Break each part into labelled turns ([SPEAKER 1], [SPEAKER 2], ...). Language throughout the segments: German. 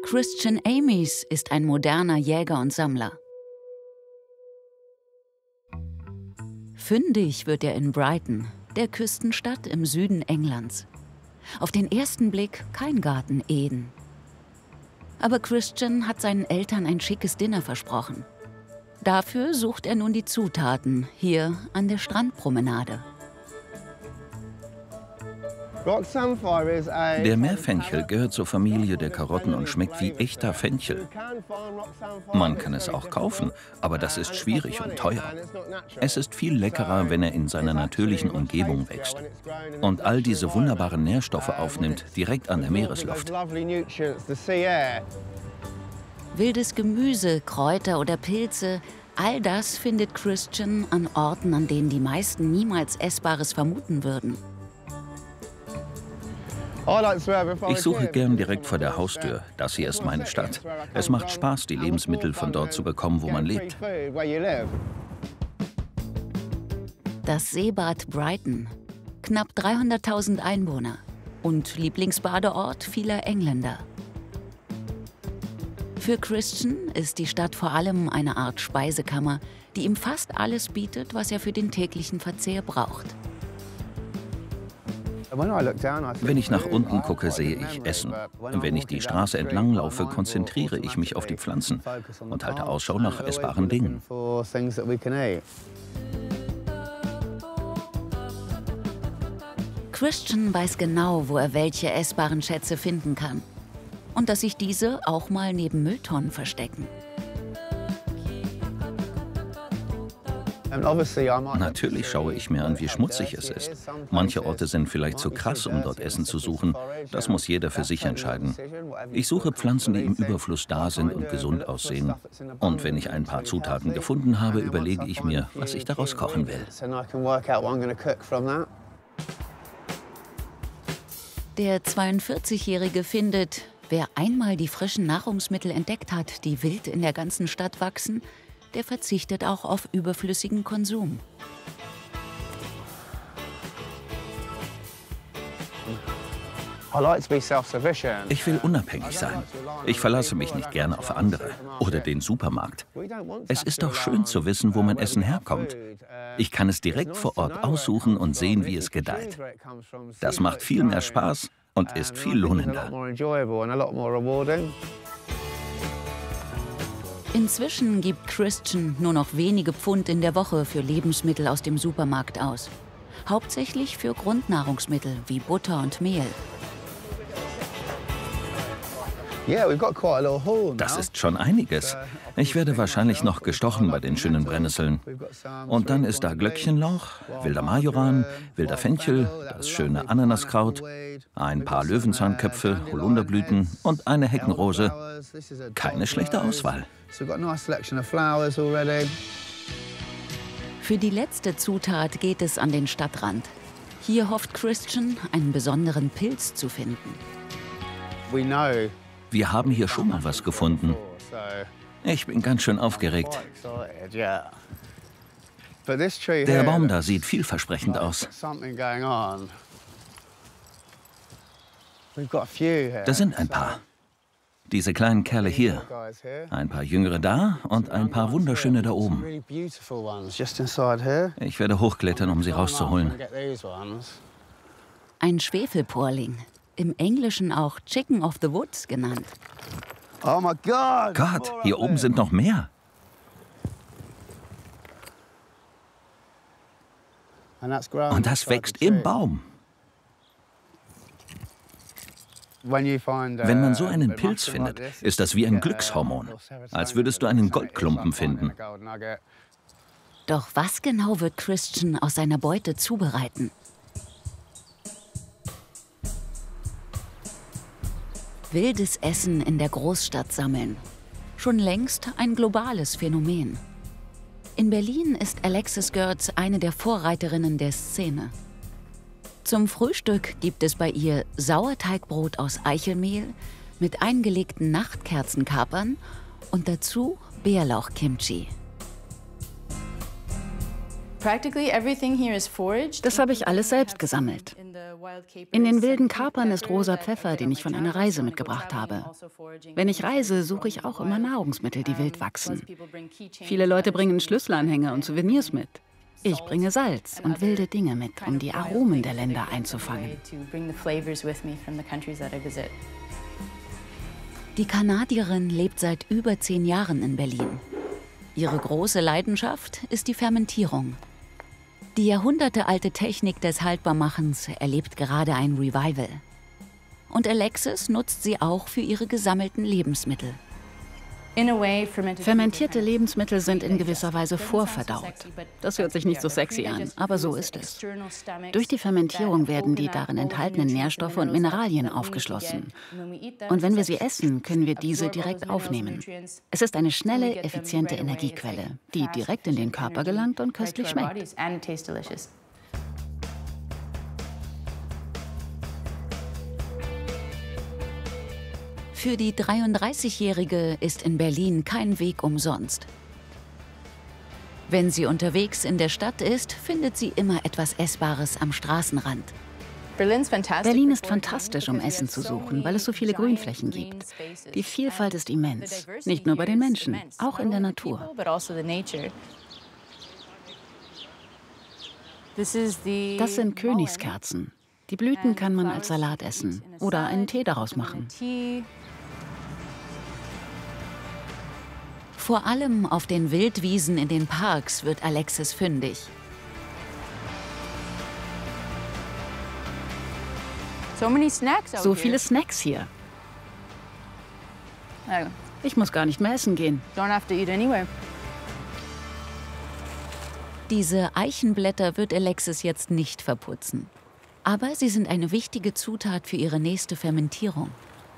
[SPEAKER 1] Christian Amies ist ein moderner Jäger und Sammler. Fündig wird er in Brighton, der Küstenstadt im Süden Englands. Auf den ersten Blick kein Garten Eden. Aber Christian hat seinen Eltern ein schickes Dinner versprochen. Dafür sucht er nun die Zutaten hier an der Strandpromenade.
[SPEAKER 2] Der Meerfenchel gehört zur Familie der Karotten und schmeckt wie echter Fenchel. Man kann es auch kaufen, aber das ist schwierig und teuer. Es ist viel leckerer, wenn er in seiner natürlichen Umgebung wächst und all diese wunderbaren Nährstoffe aufnimmt, direkt an der Meeresluft.
[SPEAKER 1] Wildes Gemüse, Kräuter oder Pilze, all das findet Christian an Orten, an denen die meisten niemals Essbares vermuten würden.
[SPEAKER 2] Ich suche gern direkt vor der Haustür. Das hier ist meine Stadt. Es macht Spaß, die Lebensmittel von dort zu bekommen, wo man lebt.
[SPEAKER 1] Das Seebad Brighton. Knapp 300.000 Einwohner und Lieblingsbadeort vieler Engländer. Für Christian ist die Stadt vor allem eine Art Speisekammer, die ihm fast alles bietet, was er für den täglichen Verzehr braucht.
[SPEAKER 2] Wenn ich nach unten gucke, sehe ich Essen. Wenn ich die Straße entlang laufe, konzentriere ich mich auf die Pflanzen und halte Ausschau nach essbaren Dingen.
[SPEAKER 1] Christian weiß genau, wo er welche essbaren Schätze finden kann. Und dass sich diese auch mal neben Mülltonnen verstecken.
[SPEAKER 2] Natürlich schaue ich mir an, wie schmutzig es ist. Manche Orte sind vielleicht zu krass, um dort Essen zu suchen. Das muss jeder für sich entscheiden. Ich suche Pflanzen, die im Überfluss da sind und gesund aussehen. Und wenn ich ein paar Zutaten gefunden habe, überlege ich mir, was ich daraus kochen will.
[SPEAKER 1] Der 42-Jährige findet, wer einmal die frischen Nahrungsmittel entdeckt hat, die wild in der ganzen Stadt wachsen, der verzichtet auch auf überflüssigen Konsum.
[SPEAKER 2] Ich will unabhängig sein. Ich verlasse mich nicht gerne auf andere oder den Supermarkt. Es ist doch schön zu wissen, wo mein Essen herkommt. Ich kann es direkt vor Ort aussuchen und sehen, wie es gedeiht. Das macht viel mehr Spaß und ist viel lohnender.
[SPEAKER 1] Inzwischen gibt Christian nur noch wenige Pfund in der Woche für Lebensmittel aus dem Supermarkt aus. Hauptsächlich für Grundnahrungsmittel wie Butter und Mehl.
[SPEAKER 2] Das ist schon einiges. Ich werde wahrscheinlich noch gestochen bei den schönen Brennnesseln. Und dann ist da Glöckchenlauch, wilder Majoran, wilder Fenchel, das schöne Ananaskraut, ein paar Löwenzahnköpfe, Holunderblüten und eine Heckenrose. Keine schlechte Auswahl.
[SPEAKER 1] Für die letzte Zutat geht es an den Stadtrand. Hier hofft Christian, einen besonderen Pilz zu finden.
[SPEAKER 2] Wir haben hier schon mal was gefunden. Ich bin ganz schön aufgeregt. Der Baum da sieht vielversprechend aus. Da sind ein paar. Diese kleinen Kerle hier. Ein paar jüngere da und ein paar wunderschöne da oben. Ich werde hochklettern, um sie rauszuholen.
[SPEAKER 1] Ein Schwefelporling, im Englischen auch Chicken of the Woods genannt.
[SPEAKER 2] Oh mein Gott, hier oben sind noch mehr. Und das wächst im Baum. Wenn man so einen Pilz findet, ist das wie ein Glückshormon. Als würdest du einen Goldklumpen finden.
[SPEAKER 1] Doch was genau wird Christian aus seiner Beute zubereiten? Wildes Essen in der Großstadt sammeln. Schon längst ein globales Phänomen. In Berlin ist Alexis Goertz eine der Vorreiterinnen der Szene. Zum Frühstück gibt es bei ihr Sauerteigbrot aus Eichelmehl mit eingelegten Nachtkerzenkapern und dazu Bärlauch-Kimchi.
[SPEAKER 3] Das habe ich alles selbst gesammelt.
[SPEAKER 1] In den wilden Kapern ist rosa Pfeffer, den ich von einer Reise mitgebracht habe. Wenn ich reise, suche ich auch immer Nahrungsmittel, die wild wachsen. Viele Leute bringen Schlüsselanhänger und Souvenirs mit. Ich bringe Salz und wilde Dinge mit, um die Aromen der Länder einzufangen. Die Kanadierin lebt seit über 10 Jahren in Berlin. Ihre große Leidenschaft ist die Fermentierung. Die jahrhundertealte Technik des Haltbarmachens erlebt gerade ein Revival. Und Alexis nutzt sie auch für ihre gesammelten Lebensmittel. Fermentierte Lebensmittel sind in gewisser Weise vorverdaut. Das hört sich nicht so sexy an, aber so ist es. Durch die Fermentierung werden die darin enthaltenen Nährstoffe und Mineralien aufgeschlossen. Und wenn wir sie essen, können wir diese direkt aufnehmen. Es ist eine schnelle, effiziente Energiequelle, die direkt in den Körper gelangt und köstlich schmeckt. Für die 33-Jährige ist in Berlin kein Weg umsonst. Wenn sie unterwegs in der Stadt ist, findet sie immer etwas Essbares am Straßenrand. Berlin ist fantastisch, um Essen zu suchen, weil es so viele Grünflächen gibt. Die Vielfalt ist immens, nicht nur bei den Menschen, auch in der Natur. Das sind Königskerzen. Die Blüten kann man als Salat essen oder einen Tee daraus machen. Vor allem auf den Wildwiesen in den Parks wird Alexis fündig. So viele Snacks hier. Ich muss gar nicht mehr essen gehen. Diese Eichenblätter wird Alexis jetzt nicht verputzen. Aber sie sind eine wichtige Zutat für ihre nächste Fermentierung.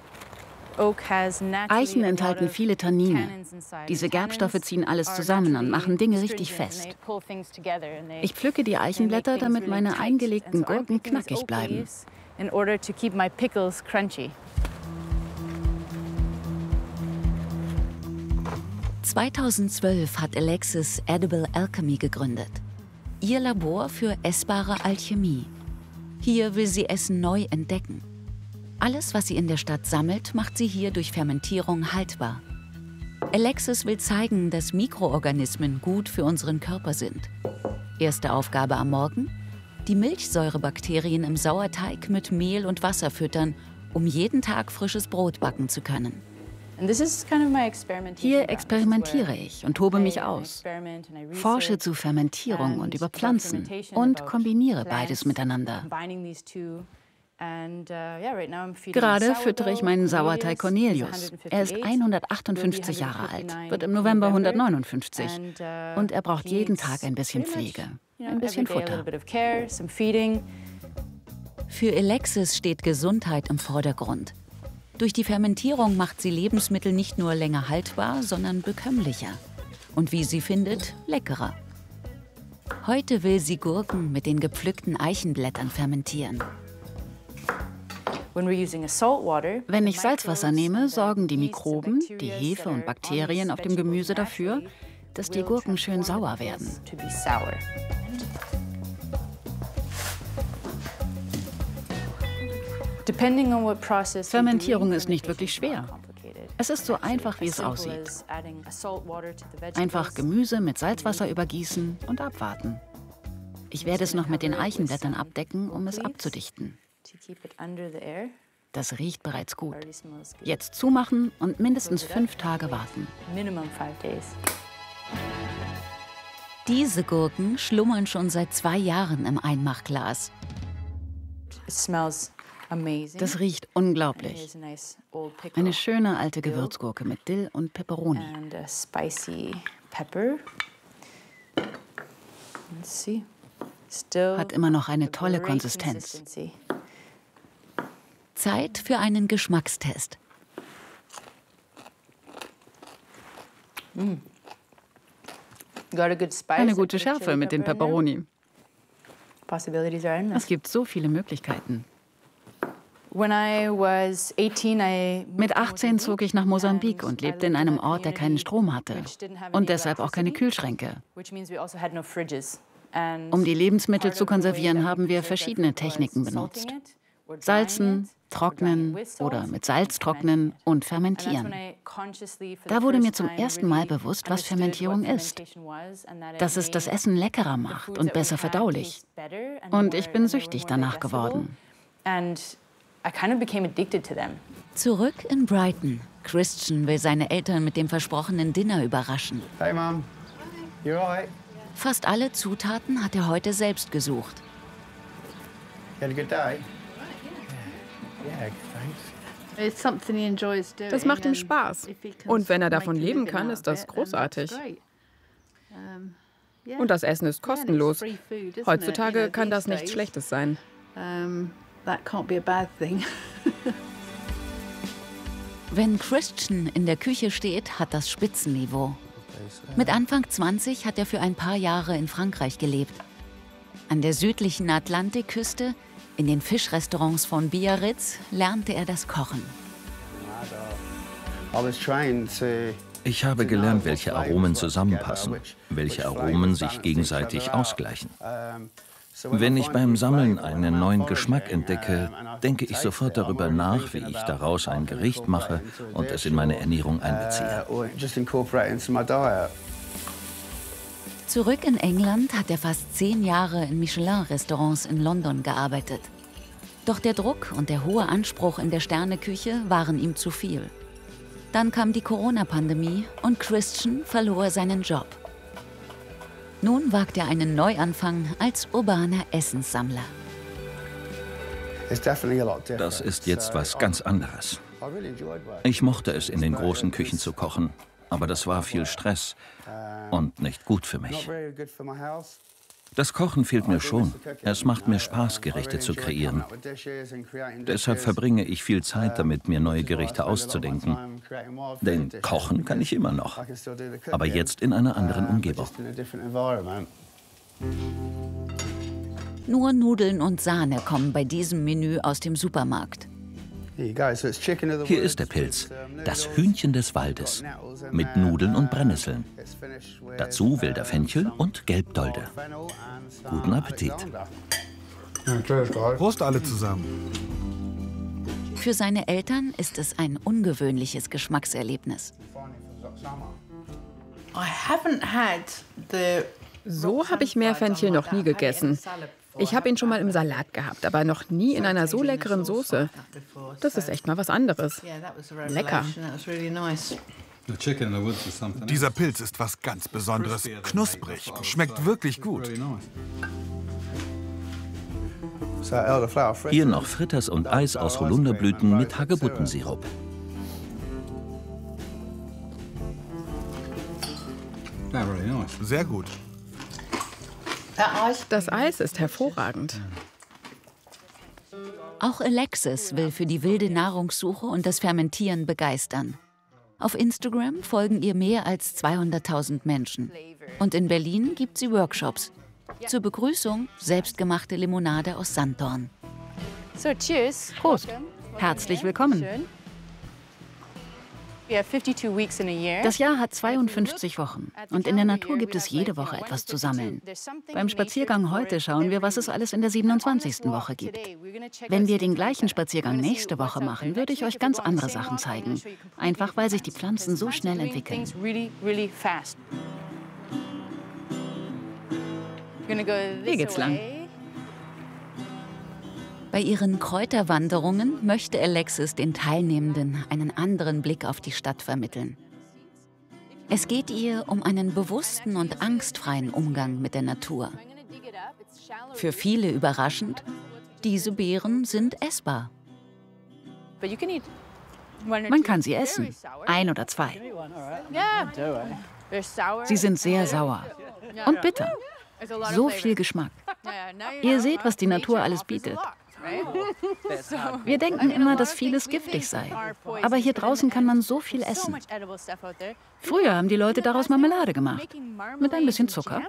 [SPEAKER 1] Eichen enthalten viele Tannine. Diese Gerbstoffe ziehen alles zusammen und machen Dinge richtig fest. Ich pflücke die Eichenblätter, damit meine eingelegten Gurken knackig bleiben. 2012 hat Alexis Edible Alchemy gegründet. Ihr Labor für essbare Alchemie. Hier will sie Essen neu entdecken. Alles, was sie in der Stadt sammelt, macht sie hier durch Fermentierung haltbar. Alexis will zeigen, dass Mikroorganismen gut für unseren Körper sind. Erste Aufgabe am Morgen: die Milchsäurebakterien im Sauerteig mit Mehl und Wasser füttern, um jeden Tag frisches Brot backen zu können. Hier experimentiere ich und tobe mich aus, forsche zu Fermentierung und über Pflanzen und kombiniere beides miteinander. Gerade füttere ich meinen Sauerteig Cornelius. Er ist 158 Jahre alt, wird im November 159 und er braucht jeden Tag ein bisschen Pflege, ein bisschen Futter. Für Alexis steht Gesundheit im Vordergrund. Durch die Fermentierung macht sie Lebensmittel nicht nur länger haltbar, sondern bekömmlicher. Und wie sie findet, leckerer. Heute will sie Gurken mit den gepflückten Eichenblättern fermentieren. Wenn ich Salzwasser nehme, sorgen die Mikroben, die Hefe und Bakterien auf dem Gemüse dafür, dass die Gurken schön sauer werden. Fermentierung ist nicht wirklich schwer. Es ist so einfach, wie es aussieht. Einfach Gemüse mit Salzwasser übergießen und abwarten. Ich werde es noch mit den Eichenblättern abdecken, um es abzudichten. Das riecht bereits gut. Jetzt zumachen und mindestens 5 Tage warten. Diese Gurken schlummern schon seit 2 Jahren im Einmachglas. Das riecht unglaublich. Eine schöne alte Gewürzgurke mit Dill und Peperoni. Hat immer noch eine tolle Konsistenz. Zeit für einen Geschmackstest. Eine gute Schärfe mit den Peperoni. Es gibt so viele Möglichkeiten. Mit 18 zog ich nach Mosambik und lebte in einem Ort, der keinen Strom hatte und deshalb auch keine Kühlschränke. Um die Lebensmittel zu konservieren, haben wir verschiedene Techniken benutzt. Salzen, trocknen oder mit Salz trocknen und fermentieren. Da wurde mir zum ersten Mal bewusst, was Fermentierung ist. Dass es das Essen leckerer macht und besser verdaulich. Und ich bin süchtig danach geworden. Zurück in Brighton. Christian will seine Eltern mit dem versprochenen Dinner überraschen.
[SPEAKER 3] Hey Mom, you alright?
[SPEAKER 1] Fast alle Zutaten hat er heute selbst gesucht.
[SPEAKER 3] You had a good day? Yeah, thanks.
[SPEAKER 4] Das macht ihm Spaß. Und wenn er davon leben kann, ist das großartig. Und das Essen ist kostenlos. Heutzutage kann das nichts Schlechtes sein.
[SPEAKER 1] Wenn Christian in der Küche steht, hat das Spitzenniveau. Mit Anfang 20 hat er für ein paar Jahre in Frankreich gelebt. An der südlichen Atlantikküste, in den Fischrestaurants von Biarritz, lernte er das Kochen.
[SPEAKER 2] Ich habe gelernt, welche Aromen zusammenpassen, welche Aromen sich gegenseitig ausgleichen. Wenn ich beim Sammeln einen neuen Geschmack entdecke, denke ich sofort darüber nach, wie ich daraus ein Gericht mache und es in meine Ernährung einbeziehe.
[SPEAKER 1] Zurück in England hat er fast 10 Jahre in Michelin-Restaurants in London gearbeitet. Doch der Druck und der hohe Anspruch in der Sterneküche waren ihm zu viel. Dann kam die Corona-Pandemie und Christian verlor seinen Job. Nun wagt er einen Neuanfang als urbaner Essenssammler.
[SPEAKER 2] Das ist jetzt was ganz anderes. Ich mochte es, in den großen Küchen zu kochen, aber das war viel Stress und nicht gut für mich. Das Kochen fehlt mir schon. Es macht mir Spaß, Gerichte zu kreieren. Deshalb verbringe ich viel Zeit damit, mir neue Gerichte auszudenken. Denn kochen kann ich immer noch, aber jetzt in einer anderen Umgebung.
[SPEAKER 1] Nur Nudeln und Sahne kommen bei diesem Menü aus dem Supermarkt.
[SPEAKER 2] Hier ist der Pilz, das Hühnchen des Waldes, mit Nudeln und Brennnesseln. Dazu wilder Fenchel und Gelbdolde. Guten Appetit.
[SPEAKER 5] Prost alle zusammen.
[SPEAKER 1] Für seine Eltern ist es ein ungewöhnliches Geschmackserlebnis.
[SPEAKER 4] So habe ich Meerfenchel noch nie gegessen. Ich habe ihn schon mal im Salat gehabt, aber noch nie in einer so leckeren Soße. Das ist echt mal was anderes. Lecker.
[SPEAKER 5] Dieser Pilz ist was ganz Besonderes. Knusprig. Schmeckt wirklich gut.
[SPEAKER 2] Hier noch Fritters und Eis aus Holunderblüten mit Hagebuttensirup.
[SPEAKER 5] Sehr gut.
[SPEAKER 4] Das Eis ist hervorragend.
[SPEAKER 1] Auch Alexis will für die wilde Nahrungssuche und das Fermentieren begeistern. Auf Instagram folgen ihr mehr als 200.000 Menschen. Und in Berlin gibt sie Workshops. Zur Begrüßung selbstgemachte Limonade aus Sanddorn.
[SPEAKER 6] So, cheers.
[SPEAKER 1] Prost. Herzlich willkommen. Das Jahr hat 52 Wochen und in der Natur gibt es jede Woche etwas zu sammeln. Beim Spaziergang heute schauen wir, was es alles in der 27. Woche gibt. Wenn wir den gleichen Spaziergang nächste Woche machen, würde ich euch ganz andere Sachen zeigen. Einfach, weil sich die Pflanzen so schnell entwickeln. Hier geht's lang. Bei ihren Kräuterwanderungen möchte Alexis den Teilnehmenden einen anderen Blick auf die Stadt vermitteln. Es geht ihr um einen bewussten und angstfreien Umgang mit der Natur. Für viele überraschend, diese Beeren sind essbar. Man kann sie essen, 1 oder 2. Sie sind sehr sauer und bitter. So viel Geschmack. Ihr seht, was die Natur alles bietet. Wir denken immer, dass vieles giftig sei. Aber hier draußen kann man so viel essen. Früher haben die Leute daraus Marmelade gemacht. Mit ein bisschen Zucker.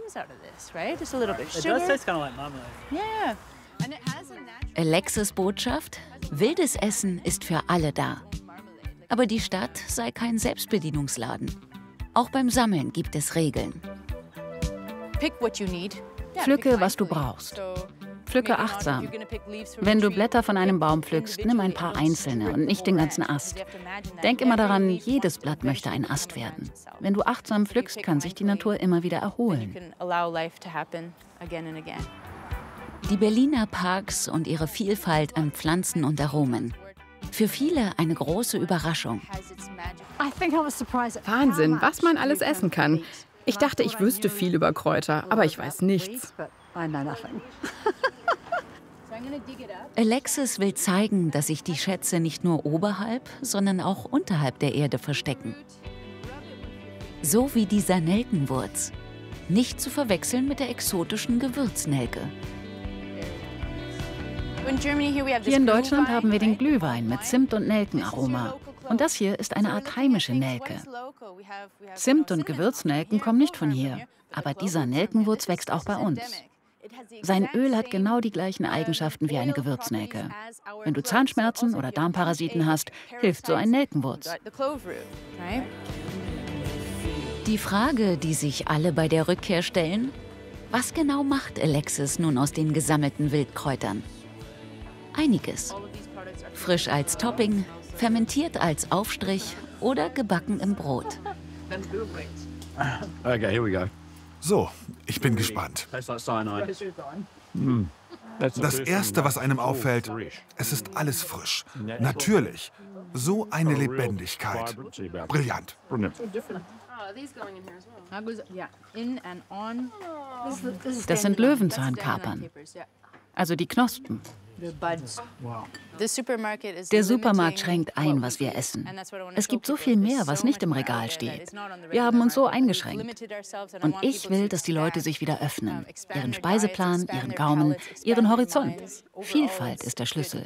[SPEAKER 1] Alexis Botschaft: Wildes Essen ist für alle da. Aber die Stadt sei kein Selbstbedienungsladen. Auch beim Sammeln gibt es Regeln. Pflücke, was du brauchst. Pflücke achtsam. Wenn du Blätter von einem Baum pflückst, nimm ein paar einzelne und nicht den ganzen Ast. Denk immer daran, jedes Blatt möchte ein Ast werden. Wenn du achtsam pflückst, kann sich die Natur immer wieder erholen. Die Berliner Parks und ihre Vielfalt an Pflanzen und Aromen. Für viele eine große Überraschung.
[SPEAKER 4] Wahnsinn, was man alles essen kann. Ich dachte, ich wüsste viel über Kräuter, aber ich weiß nichts.
[SPEAKER 1] Alexis will zeigen, dass sich die Schätze nicht nur oberhalb, sondern auch unterhalb der Erde verstecken. So wie dieser Nelkenwurz. Nicht zu verwechseln mit der exotischen Gewürznelke.
[SPEAKER 7] Hier in Deutschland haben wir den Glühwein mit Zimt- und Nelkenaroma. Und das hier ist eine Art heimische Nelke. Zimt- und Gewürznelken kommen nicht von hier, aber dieser Nelkenwurz wächst auch bei uns. Sein Öl hat genau die gleichen Eigenschaften wie eine Gewürznelke. Wenn du Zahnschmerzen oder Darmparasiten hast, hilft so ein Nelkenwurz.
[SPEAKER 1] Die Frage, die sich alle bei der Rückkehr stellen: Was genau macht Alexis nun aus den gesammelten Wildkräutern? Einiges. Frisch als Topping, fermentiert als Aufstrich oder gebacken im Brot.
[SPEAKER 5] Okay, here we go. So, ich bin gespannt. Das Erste, was einem auffällt, es ist alles frisch. Natürlich. So eine Lebendigkeit. Brillant.
[SPEAKER 7] Das sind Löwenzahnkapern, also die Knospen. Der Supermarkt schränkt ein, was wir essen. Es gibt so viel mehr, was nicht im Regal steht. Wir haben uns so eingeschränkt. Und ich will, dass die Leute sich wieder öffnen. Ihren Speiseplan, ihren Gaumen, ihren Horizont. Vielfalt ist der Schlüssel.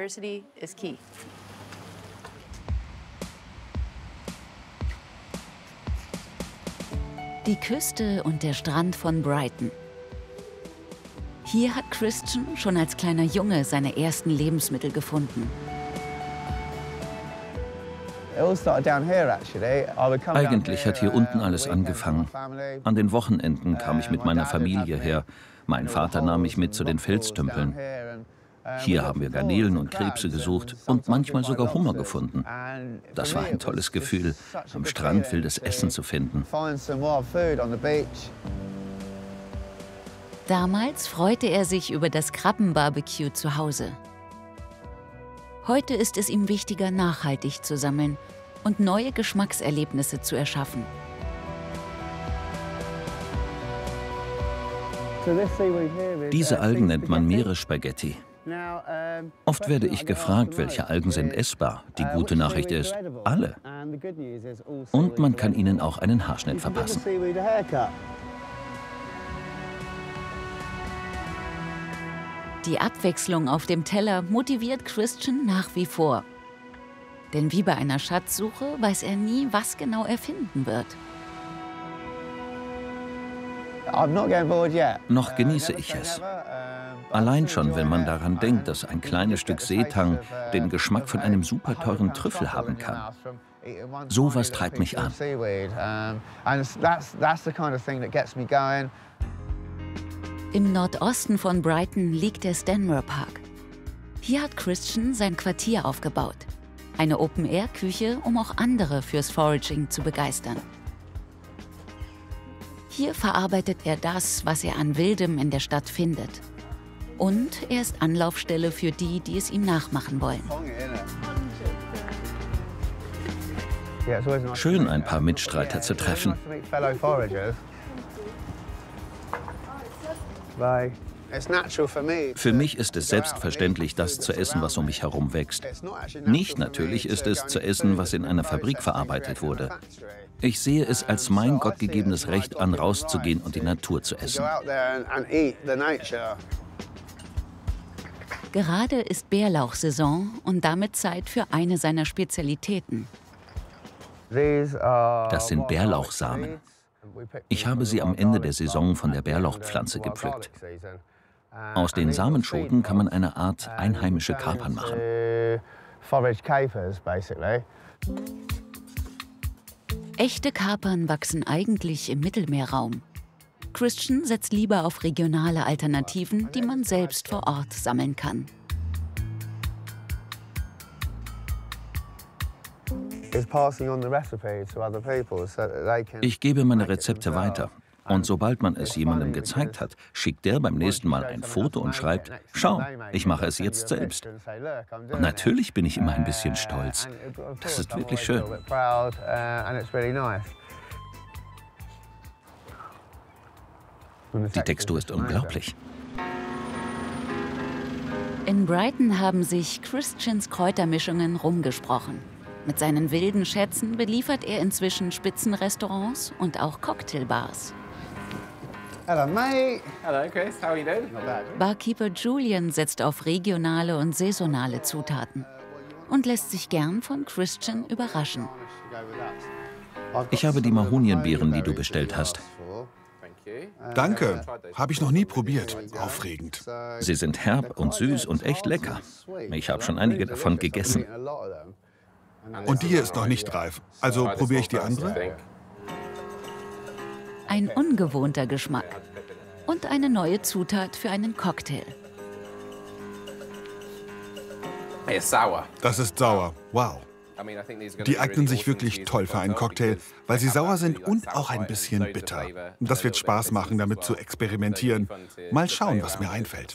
[SPEAKER 1] Die Küste und der Strand von Brighton. Hier hat Christian schon als kleiner Junge seine ersten Lebensmittel gefunden.
[SPEAKER 2] Eigentlich hat hier unten alles angefangen. An den Wochenenden kam ich mit meiner Familie her. Mein Vater nahm mich mit zu den Felstümpeln. Hier haben wir Garnelen und Krebse gesucht und manchmal sogar Hummer gefunden. Das war ein tolles Gefühl, am Strand wildes Essen zu finden.
[SPEAKER 1] Damals freute er sich über das Krabbenbarbecue zu Hause. Heute ist es ihm wichtiger, nachhaltig zu sammeln und neue Geschmackserlebnisse zu erschaffen.
[SPEAKER 2] Diese Algen nennt man Meeresspaghetti. Oft werde ich gefragt, welche Algen sind essbar. Die gute Nachricht ist, alle. Und man kann ihnen auch einen Haarschnitt verpassen.
[SPEAKER 1] Die Abwechslung auf dem Teller motiviert Christian nach wie vor. Denn wie bei einer Schatzsuche weiß er nie, was genau er finden wird.
[SPEAKER 2] Noch genieße ich es. Allein schon, wenn man daran denkt, dass ein kleines Stück Seetang den Geschmack von einem super teuren Trüffel haben kann. Sowas treibt mich an.
[SPEAKER 1] Im Nordosten von Brighton liegt der Stanmore Park. Hier hat Christian sein Quartier aufgebaut. Eine Open-Air-Küche, um auch andere fürs Foraging zu begeistern. Hier verarbeitet er das, was er an Wildem in der Stadt findet. Und er ist Anlaufstelle für die, die es ihm nachmachen wollen.
[SPEAKER 2] Schön, ein paar Mitstreiter zu treffen. Für mich ist es selbstverständlich, das zu essen, was um mich herum wächst. Nicht natürlich ist es zu essen, was in einer Fabrik verarbeitet wurde. Ich sehe es als mein gottgegebenes Recht an, rauszugehen und die Natur zu essen.
[SPEAKER 1] Gerade ist Bärlauchsaison und damit Zeit für eine seiner Spezialitäten.
[SPEAKER 2] Das sind Bärlauchsamen. Ich habe sie am Ende der Saison von der Bärlauchpflanze gepflückt. Aus den Samenschoten kann man eine Art einheimische Kapern machen.
[SPEAKER 1] Echte Kapern wachsen eigentlich im Mittelmeerraum. Christian setzt lieber auf regionale Alternativen, die man selbst vor Ort sammeln kann.
[SPEAKER 2] Ich gebe meine Rezepte weiter. Und sobald man es jemandem gezeigt hat, schickt der beim nächsten Mal ein Foto und schreibt, schau, ich mache es jetzt selbst. Und natürlich bin ich immer ein bisschen stolz. Das ist wirklich schön. Die Textur ist unglaublich.
[SPEAKER 1] In Brighton haben sich Christians Kräutermischungen rumgesprochen. Mit seinen wilden Schätzen beliefert er inzwischen Spitzenrestaurants und auch Cocktailbars.
[SPEAKER 3] Hello, mate.
[SPEAKER 8] Hello, Chris. How are you doing?
[SPEAKER 1] Barkeeper Julian setzt auf regionale und saisonale Zutaten und lässt sich gern von Christian überraschen.
[SPEAKER 2] Ich habe die Mahonienbeeren, die du bestellt hast.
[SPEAKER 5] Danke. Habe ich noch nie probiert. Aufregend.
[SPEAKER 2] Sie sind herb und süß und echt lecker. Ich habe schon einige davon gegessen.
[SPEAKER 5] Und die hier ist noch nicht reif. Also probiere ich die andere?
[SPEAKER 1] Ein ungewohnter Geschmack und eine neue Zutat für einen Cocktail.
[SPEAKER 5] Das ist sauer. Wow. Die eignen sich wirklich toll für einen Cocktail, weil sie sauer sind und auch ein bisschen bitter. Das wird Spaß machen, damit zu experimentieren. Mal schauen, was mir einfällt.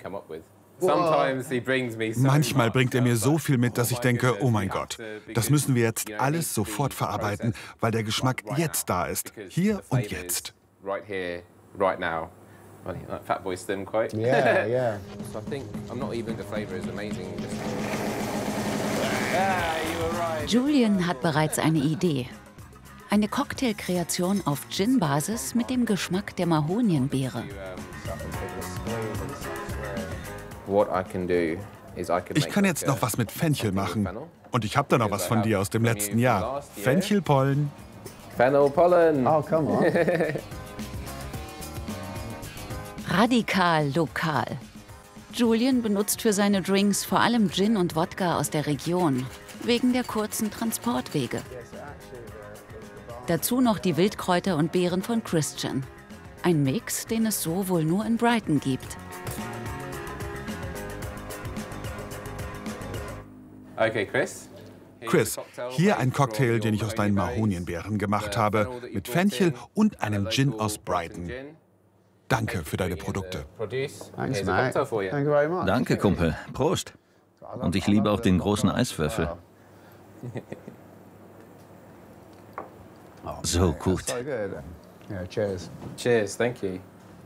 [SPEAKER 5] Manchmal bringt er mir so viel mit, dass ich denke, oh mein Gott, das müssen wir jetzt alles sofort verarbeiten, weil der Geschmack jetzt da ist, hier und jetzt.
[SPEAKER 1] Julian hat bereits eine Idee. Eine Cocktailkreation auf Gin-Basis mit dem Geschmack der Mahonienbeere.
[SPEAKER 5] Ich kann jetzt noch was mit Fenchel machen. Und ich habe da noch was von dir aus dem letzten Jahr. Fenchelpollen.
[SPEAKER 8] Fennelpollen.
[SPEAKER 3] Oh, come on.
[SPEAKER 1] Radikal lokal. Julian benutzt für seine Drinks vor allem Gin und Wodka aus der Region, wegen der kurzen Transportwege. Dazu noch die Wildkräuter und Beeren von Christian. Ein Mix, den es so wohl nur in Brighton gibt.
[SPEAKER 8] Okay, Chris.
[SPEAKER 5] Chris, hier ein Cocktail, den ich aus deinen Mahonienbeeren gemacht habe, mit Fenchel und einem Gin aus Brighton. Danke für deine Produkte.
[SPEAKER 3] Thanks, mate. Thank you very much.
[SPEAKER 2] Danke, Kumpel. Prost. Und ich liebe auch den großen Eiswürfel. So gut.
[SPEAKER 3] So good. Yeah, cheers.
[SPEAKER 8] Cheers, thank you.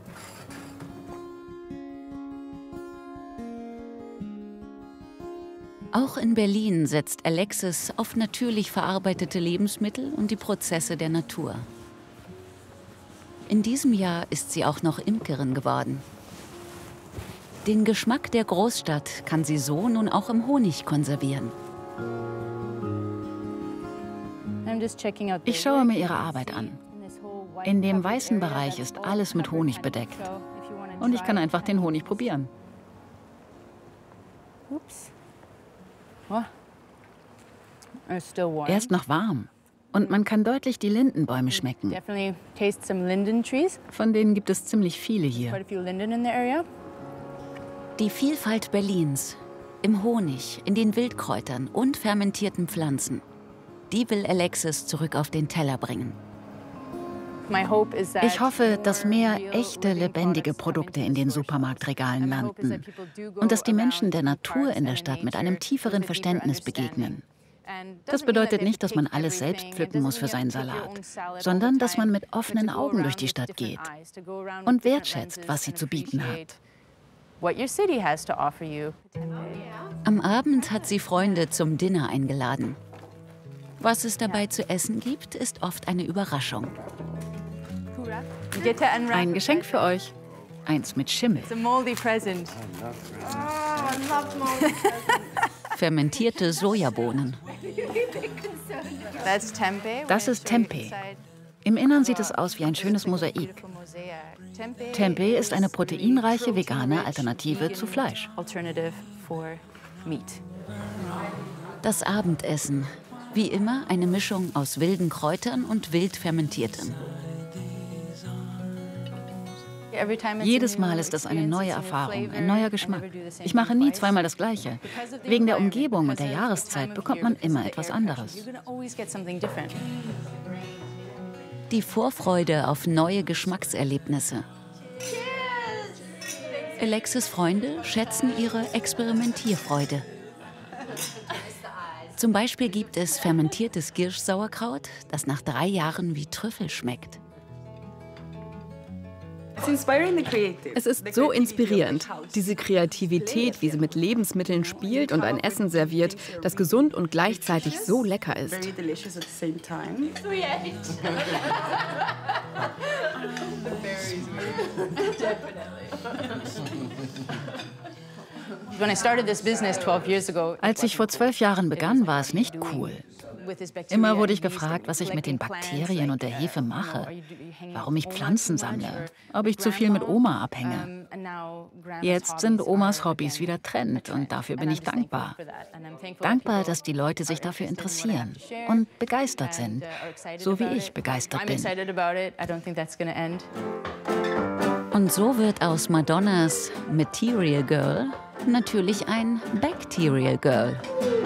[SPEAKER 1] Auch in Berlin setzt Alexis auf natürlich verarbeitete Lebensmittel und die Prozesse der Natur. In diesem Jahr ist sie auch noch Imkerin geworden. Den Geschmack der Großstadt kann sie so nun auch im Honig konservieren.
[SPEAKER 7] Ich schaue mir ihre Arbeit an. In dem weißen Bereich ist alles mit Honig bedeckt. Und ich kann einfach den Honig probieren. Er ist noch warm. Und man kann deutlich die Lindenbäume schmecken. Von denen gibt es ziemlich viele hier.
[SPEAKER 1] Die Vielfalt Berlins im Honig, in den Wildkräutern und fermentierten Pflanzen, die will Alexis zurück auf den Teller bringen.
[SPEAKER 7] Ich hoffe, dass mehr echte, lebendige Produkte in den Supermarktregalen landen und dass die Menschen der Natur in der Stadt mit einem tieferen Verständnis begegnen. Das bedeutet nicht, dass man alles selbst pflücken muss für seinen Salat, sondern dass man mit offenen Augen durch die Stadt geht und wertschätzt, was sie zu bieten hat.
[SPEAKER 1] Am Abend hat sie Freunde zum Dinner eingeladen. Was es dabei zu essen gibt, ist oft eine Überraschung.
[SPEAKER 7] Ein Geschenk für euch. Eins mit Schimmel.
[SPEAKER 1] Fermentierte Sojabohnen.
[SPEAKER 7] Das ist Tempeh. Im Innern sieht es aus wie ein schönes Mosaik. Tempeh ist eine proteinreiche vegane Alternative zu Fleisch.
[SPEAKER 1] Das Abendessen. Wie immer eine Mischung aus wilden Kräutern und wild fermentiertem.
[SPEAKER 7] Jedes Mal ist es eine neue Erfahrung, ein neuer Geschmack. Ich mache nie zweimal das Gleiche. Wegen der Umgebung und der Jahreszeit bekommt man immer etwas anderes.
[SPEAKER 1] Die Vorfreude auf neue Geschmackserlebnisse. Alexis Freunde schätzen ihre Experimentierfreude. Zum Beispiel gibt es fermentiertes Girsch-Sauerkraut, das nach 3 Jahren wie Trüffel schmeckt.
[SPEAKER 4] Es ist so inspirierend, diese Kreativität, wie sie mit Lebensmitteln spielt und ein Essen serviert, das gesund und gleichzeitig so lecker ist.
[SPEAKER 7] Als ich vor 12 Jahren begann, war es nicht cool. Immer wurde ich gefragt, was ich mit den Bakterien und der Hefe mache, warum ich Pflanzen sammle, ob ich zu viel mit Oma abhänge. Jetzt sind Omas Hobbys wieder Trend und dafür bin ich dankbar. Dankbar, dass die Leute sich dafür interessieren und begeistert sind, so wie ich begeistert bin.
[SPEAKER 1] Und so wird aus Madonnas Material Girl natürlich ein Bacterial Girl.